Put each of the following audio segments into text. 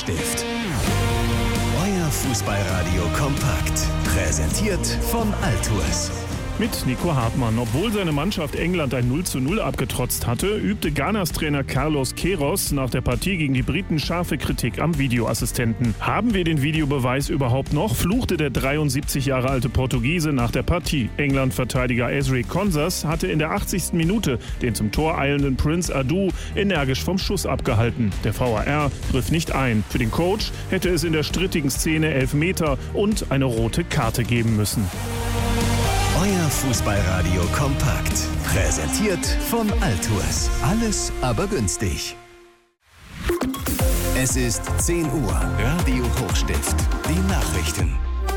Hochstift. Euer Fußballradio kompakt. Präsentiert von Altours. Mit Nico Hartmann. Obwohl seine Mannschaft England ein 0:0 abgetrotzt hatte, übte Ghanas Trainer Carlos Queiroz nach der Partie gegen die Briten scharfe Kritik am Videoassistenten. Haben wir den Videobeweis überhaupt noch? Fluchte der 73 Jahre alte Portugiese nach der Partie. England-Verteidiger Ezri Konsa hatte in der 80. Minute den zum Tor eilenden Prince Adu energisch vom Schuss abgehalten. Der VAR griff nicht ein. Für den Coach hätte es in der strittigen Szene Elfmeter und eine rote Karte geben müssen. Euer Fußballradio kompakt. Präsentiert von Altours. Alles aber günstig. Es ist 10 Uhr. Radio Hochstift. Die Nachrichten.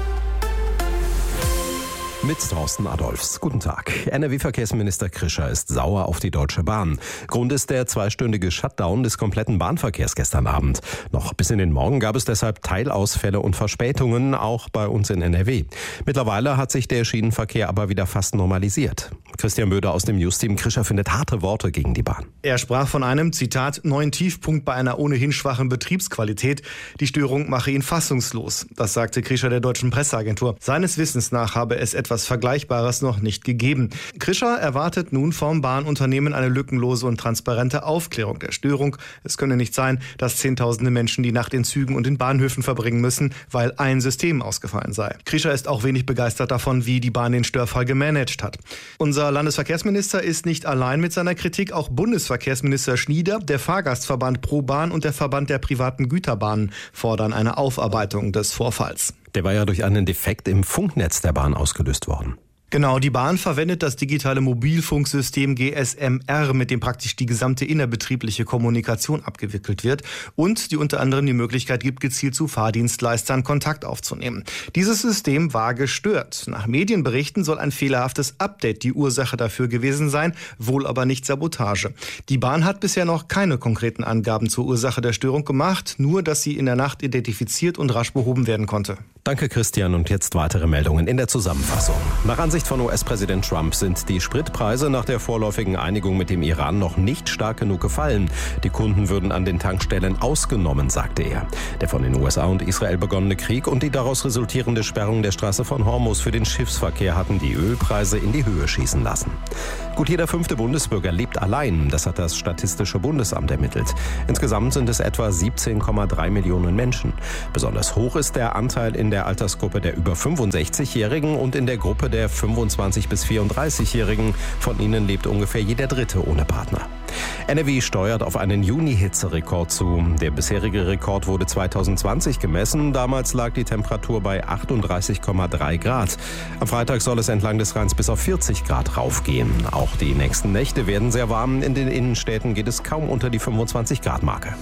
Mit Thorsten Adolfs. Guten Tag. NRW-Verkehrsminister Krischer ist sauer auf die Deutsche Bahn. Grund ist der zweistündige Shutdown des kompletten Bahnverkehrs gestern Abend. Noch bis in den Morgen gab es deshalb Teilausfälle und Verspätungen, auch bei uns in NRW. Mittlerweile hat sich der Schienenverkehr aber wieder fast normalisiert. Christian Böder aus dem News-Team. Krischer findet harte Worte gegen die Bahn. Er sprach von einem, Zitat, neuen Tiefpunkt bei einer ohnehin schwachen Betriebsqualität. Die Störung mache ihn fassungslos. Das sagte Krischer der deutschen Presseagentur. Seines Wissens nach habe es etwas Vergleichbares noch nicht gegeben. Krischer erwartet nun vom Bahnunternehmen eine lückenlose und transparente Aufklärung der Störung. Es könne nicht sein, dass Zehntausende Menschen die Nacht in Zügen und in Bahnhöfen verbringen müssen, weil ein System ausgefallen sei. Krischer ist auch wenig begeistert davon, wie die Bahn den Störfall gemanagt hat. Unser Landesverkehrsminister ist nicht allein mit seiner Kritik. Auch Bundesverkehrsminister Schnieder, der Fahrgastverband ProBahn und der Verband der privaten Güterbahnen fordern eine Aufarbeitung des Vorfalls. Der war ja durch einen Defekt im Funknetz der Bahn ausgelöst worden. Genau, die Bahn verwendet das digitale Mobilfunksystem GSMR, mit dem praktisch die gesamte innerbetriebliche Kommunikation abgewickelt wird und die unter anderem die Möglichkeit gibt, gezielt zu Fahrdienstleistern Kontakt aufzunehmen. Dieses System war gestört. Nach Medienberichten soll ein fehlerhaftes Update die Ursache dafür gewesen sein, wohl aber nicht Sabotage. Die Bahn hat bisher noch keine konkreten Angaben zur Ursache der Störung gemacht, nur dass sie in der Nacht identifiziert und rasch behoben werden konnte. Danke Christian, und jetzt weitere Meldungen in der Zusammenfassung. Nach Ansicht von US-Präsident Trump sind die Spritpreise nach der vorläufigen Einigung mit dem Iran noch nicht stark genug gefallen. Die Kunden würden an den Tankstellen ausgenommen, sagte er. Der von den USA und Israel begonnene Krieg und die daraus resultierende Sperrung der Straße von Hormuz für den Schiffsverkehr hatten die Ölpreise in die Höhe schießen lassen. Gut jeder 5. Bundesbürger lebt allein, das hat das Statistische Bundesamt ermittelt. Insgesamt sind es etwa 17,3 Millionen Menschen. Besonders hoch ist der Anteil in der Altersgruppe der über 65-Jährigen und in der Gruppe der 25- bis 34-Jährigen. Von ihnen lebt ungefähr jeder Dritte ohne Partner. NRW steuert auf einen Juni-Hitzerekord zu. Der bisherige Rekord wurde 2020 gemessen. Damals lag die Temperatur bei 38,3 Grad. Am Freitag soll es entlang des Rheins bis auf 40 Grad raufgehen. Auch die nächsten Nächte werden sehr warm. In den Innenstädten geht es kaum unter die 25-Grad-Marke.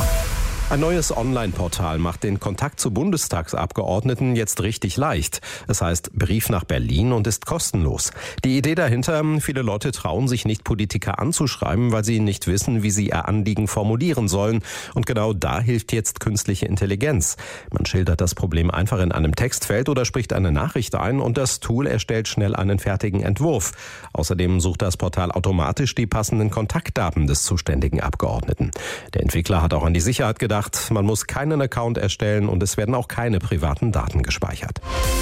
Ein neues Online-Portal macht den Kontakt zu Bundestagsabgeordneten jetzt richtig leicht. Es heißt Brief nach Berlin und ist kostenlos. Die Idee dahinter, viele Leute trauen sich nicht, Politiker anzuschreiben, weil sie nicht wissen, wie sie ihr Anliegen formulieren sollen. Und genau da hilft jetzt künstliche Intelligenz. Man schildert das Problem einfach in einem Textfeld oder spricht eine Nachricht ein und das Tool erstellt schnell einen fertigen Entwurf. Außerdem sucht das Portal automatisch die passenden Kontaktdaten des zuständigen Abgeordneten. Der Entwickler hat auch an die Sicherheit gedacht. Man muss keinen Account erstellen und es werden auch keine privaten Daten gespeichert.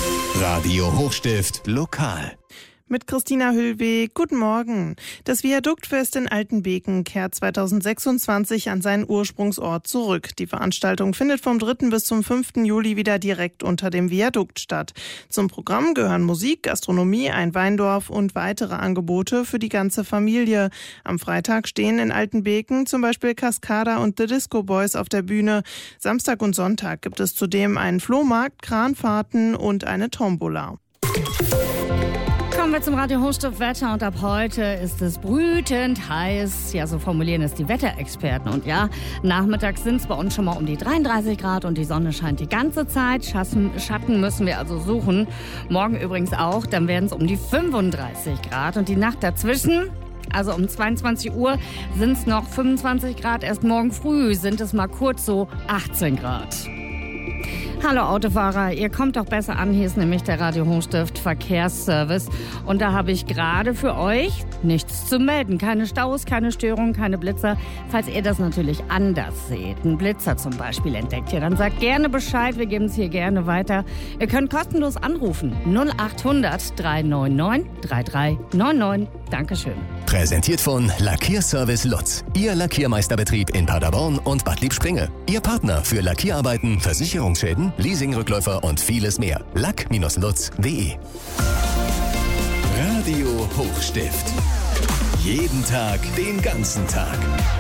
Radio Hochstift lokal. Mit Christina Hüllweg. Guten Morgen. Das Viaduktfest in Altenbeken kehrt 2026 an seinen Ursprungsort zurück. Die Veranstaltung findet vom 3. bis zum 5. Juli wieder direkt unter dem Viadukt statt. Zum Programm gehören Musik, Gastronomie, ein Weindorf und weitere Angebote für die ganze Familie. Am Freitag stehen in Altenbeken zum Beispiel Cascada und The Disco Boys auf der Bühne. Samstag und Sonntag gibt es zudem einen Flohmarkt, Kranfahrten und eine Tombola. Kommen wir zum Radio Hochstift Wetter und ab heute ist es brütend heiß. Ja, so formulieren es die Wetterexperten. Und ja, nachmittags sind es bei uns schon mal um die 33 Grad und die Sonne scheint die ganze Zeit. Schatten müssen wir also suchen. Morgen übrigens auch, dann werden es um die 35 Grad und die Nacht dazwischen. Also um 22 Uhr sind es noch 25 Grad. Erst morgen früh sind es mal kurz so 18 Grad. Hallo Autofahrer, ihr kommt doch besser an. Hier ist nämlich der Radio Hochstift Verkehrsservice. Und da habe ich gerade für euch nichts zu melden. Keine Staus, keine Störungen, keine Blitzer. Falls ihr das natürlich anders seht, einen Blitzer zum Beispiel entdeckt ihr, dann sagt gerne Bescheid. Wir geben es hier gerne weiter. Ihr könnt kostenlos anrufen. 0800 399 3399. Dankeschön. Präsentiert von Lackierservice Lutz. Ihr Lackiermeisterbetrieb in Paderborn und Bad Liebspringe. Ihr Partner für Lackierarbeiten, Versicherungsschäden, Leasingrückläufer und vieles mehr. Lack-lutz.de. Radio Hochstift. Jeden Tag, den ganzen Tag.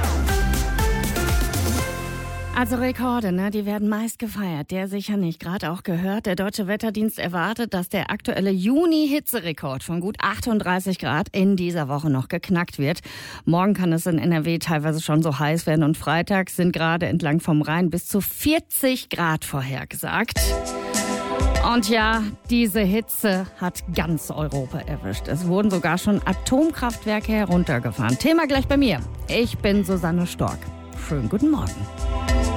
Also Rekorde, ne? Die werden meist gefeiert. Der sicher nicht. Gerade auch gehört, der Deutsche Wetterdienst erwartet, dass der aktuelle Juni-Hitzerekord von gut 38 Grad in dieser Woche noch geknackt wird. Morgen kann es in NRW teilweise schon so heiß werden und Freitag sind gerade entlang vom Rhein bis zu 40 Grad vorhergesagt. Und ja, diese Hitze hat ganz Europa erwischt. Es wurden sogar schon Atomkraftwerke heruntergefahren. Thema gleich bei mir. Ich bin Susanne Stork. Schönen guten Morgen.